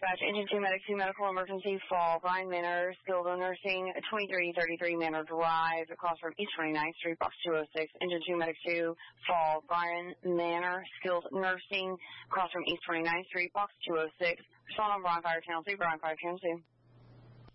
Dispatch, Engine 2, Medic 2, Medical Emergency, Fall, Brian Manor, Skilled Nursing, 2333 Manor Drive, across from East 29th Street, Box 206, Engine 2, Medic 2, Fall, Brian Manor, Skilled Nursing, across from East 29th Street, Box 206. Respond on Brian Fire Channel 2, Brian Fire Channel 2.